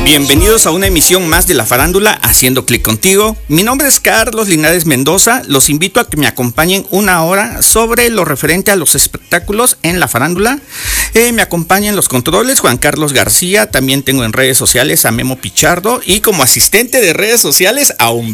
Bienvenidos a una emisión más de La Farándula Haciendo Clic Contigo. Mi nombre es Carlos Linares Mendoza. Los invito a que me acompañen una hora sobre lo referente a los espectáculos en la farándula. Me acompañan los controles Juan Carlos García. También tengo en redes sociales a Memo Pichardo y como asistente de redes sociales a